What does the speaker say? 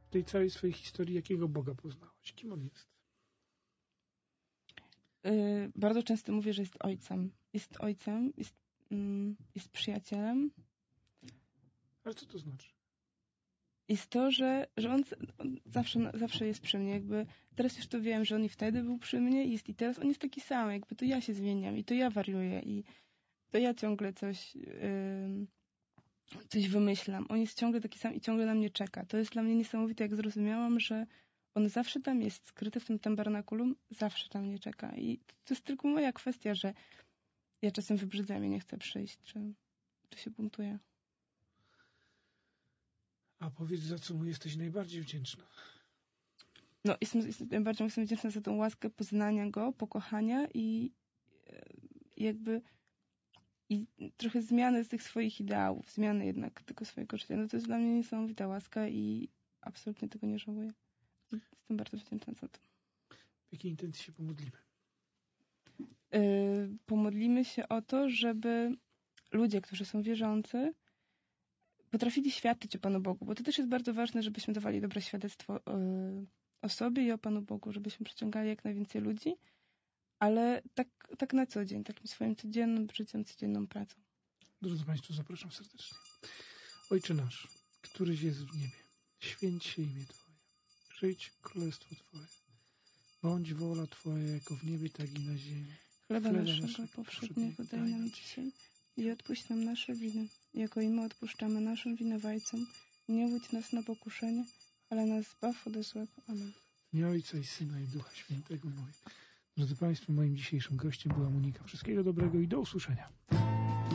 w tej całej swojej historii, jakiego Boga poznałaś? Kim On jest? Bardzo często mówię, że jest ojcem. Jest ojcem, jest przyjacielem. Ale co to znaczy? Jest to, że on zawsze jest przy mnie. Jakby teraz już to wiem, że on i wtedy był przy mnie i teraz on jest taki sam. Jakby to ja się zmieniam i to ja wariuję i to ja ciągle coś wymyślam. On jest ciągle taki sam i ciągle na mnie czeka. To jest dla mnie niesamowite, jak zrozumiałam, że on zawsze tam jest, skryty w tym tabernakulum, zawsze tam mnie czeka. I to jest tylko moja kwestia, że ja czasem wybrzydzam i nie chcę przyjść, czy się buntuję. A powiedz, za co mu jesteś najbardziej wdzięczna? No, najbardziej jestem wdzięczna za tą łaskę poznania go, pokochania i jakby i trochę zmiany z tych swoich ideałów, zmiany jednak tego swojego życia. No to jest dla mnie niesamowita łaska i absolutnie tego nie żałuję. Jestem bardzo wdzięczna za to. W jakiej intencji się pomodlimy? Pomodlimy się o to, żeby ludzie, którzy są wierzący, potrafili świadczyć o Panu Bogu, bo to też jest bardzo ważne, żebyśmy dawali dobre świadectwo o sobie i o Panu Bogu, żebyśmy przyciągali jak najwięcej ludzi, ale tak na co dzień, takim swoim codziennym życiem, codzienną pracą. Drodzy Państwo, zapraszam serdecznie. Ojcze nasz, któryś jest w niebie, święć się imię Twoje, przyjdź królestwo Twoje, bądź wola Twoja jako w niebie, tak i na ziemi. Chleba naszego powszedniego daj nam dzisiaj i odpuść nam nasze winy, jako i my odpuszczamy naszym winowajcom. Nie wódź nas na pokuszenie, ale nas zbaw ode złego. Amen. W imię Ojca i Syna i Ducha Świętego. Drodzy Państwo, moim dzisiejszym gościem była Monika. Wszystkiego dobrego i do usłyszenia.